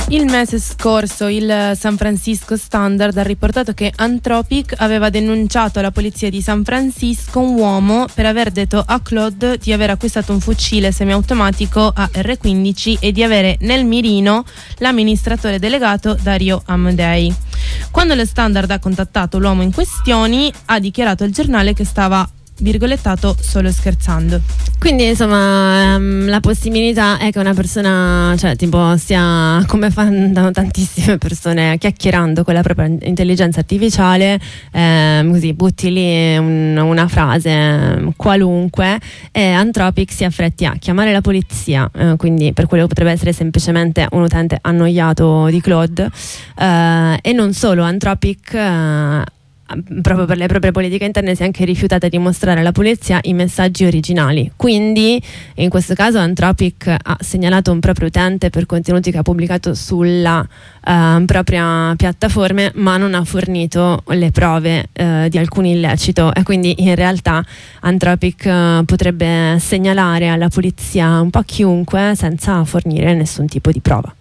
Il mese scorso il San Francisco Standard ha riportato che Anthropic aveva denunciato alla polizia di San Francisco un uomo per aver detto a Claude di aver acquistato un fucile semiautomatico AR-15 e di avere nel mirino l'amministratore delegato Dario Amodei. Quando lo Standard ha contattato l'uomo in questioni, ha dichiarato al giornale che stava virgolettato solo scherzando. Quindi insomma la possibilità è che una persona, cioè tipo, stia, come fanno tantissime persone, chiacchierando con la propria intelligenza artificiale, così butti lì una frase qualunque e Anthropic si affretti a chiamare la polizia, quindi per quello che potrebbe essere semplicemente un utente annoiato di Claude, e non solo. Anthropic proprio per le proprie politiche interne si è anche rifiutata di mostrare alla polizia i messaggi originali. Quindi in questo caso Anthropic ha segnalato un proprio utente per contenuti che ha pubblicato sulla propria piattaforma, ma non ha fornito le prove di alcun illecito, e quindi in realtà Anthropic potrebbe segnalare alla polizia un po' chiunque senza fornire nessun tipo di prova.